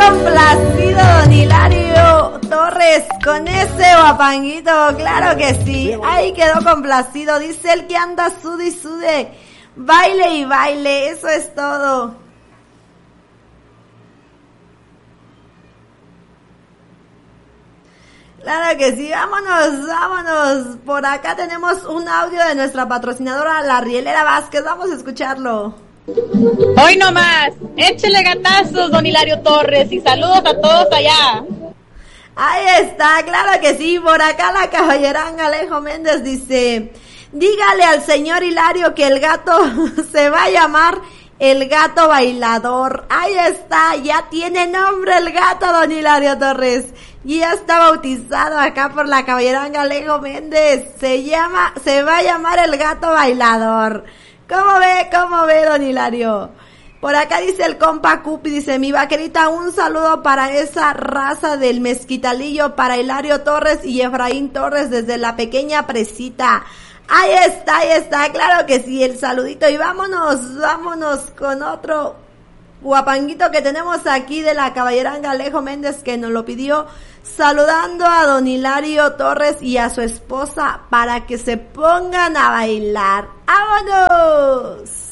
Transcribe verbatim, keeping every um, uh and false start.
complacido don Hilario Torres con ese guapanguito, claro que sí, ahí quedó complacido, dice el que anda sude y sude, baile y baile, eso es todo. Claro que sí, vámonos, vámonos, por acá tenemos un audio de nuestra patrocinadora, la Rielera Vázquez, vamos a escucharlo. Hoy nomás, échele gatazos, don Hilario Torres, y saludos a todos allá. Ahí está, claro que sí, por acá la caballeranga Alejo Méndez dice, dígale al señor Hilario que el gato se va a llamar el gato bailador. Ahí está, ya tiene nombre el gato, don Hilario Torres, y ya está bautizado acá por la caballeranga Alejo Méndez, se llama, se va a llamar el gato bailador. ¿Cómo ve, cómo ve, don Hilario? Por acá dice el compa Cupi, dice, mi vaquerita, un saludo para esa raza del mezquitalillo, para Hilario Torres y Efraín Torres desde la pequeña presita. Ahí está, ahí está, claro que sí, el saludito. Y vámonos, vámonos con otro guapanguito que tenemos aquí de la caballeranga Alejo Méndez que nos lo pidió, saludando a don Hilario Torres y a su esposa para que se pongan a bailar. ¡Vámonos!